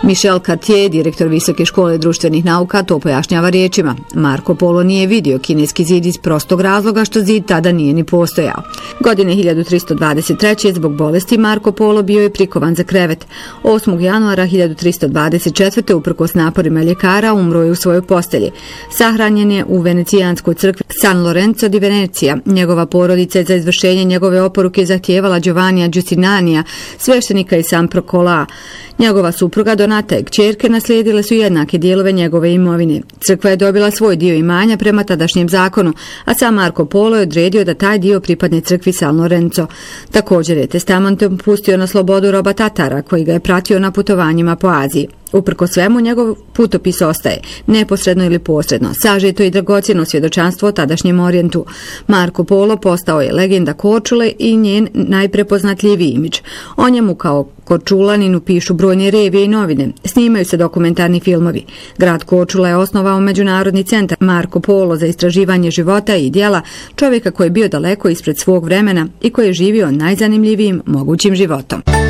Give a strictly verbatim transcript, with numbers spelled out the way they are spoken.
Michel Cartier, direktor Visoke škole društvenih nauka, to pojašnjava riječima: Marko Polo nije vidio kineski zid iz prostog razloga što zid tada nije ni postojao. Godine hiljadu tristo dvadeset treće zbog bolesti Marko Polo bio je prikovan za krevet. osmog januara hiljadu tristo dvadeset četvrte uprkos naporima ljekara umro je u svojoj postelji. Sahranjen je u venecijanskoj crkvi San Lorenzo di Venecija. Njegova porodica je za izvršenje njegove oporuke zahtijevala Giovannija Giustinanija, sveštenika iz San Procola. Njegova supruga Donata i kćerke naslijedile su jednake dijelove njegove imovine. Crkva je dobila svoj dio imanja prema tadašnjem zakonu, a sam Marko Polo je odredio da taj dio pripadne crkvi San Lorenzo. Također je testamentom pustio na slobodu roba Tatara koji ga je pratio na putovanjima po Aziji. Uprko svemu, njegov putopis ostaje, neposredno ili posredno, sažeto i dragocjeno svjedočanstvo o tadašnjem Orijentu. Marko Polo postao je legenda Korčule i njen najprepoznatljiviji imidž. O njemu kao Korčulaninu pišu brojne revije i novine, snimaju se dokumentarni filmovi. Grad Korčula je osnovao Međunarodni centar Marko Polo za istraživanje života i djela čovjeka koji je bio daleko ispred svog vremena i koji je živio najzanimljivijim mogućim životom.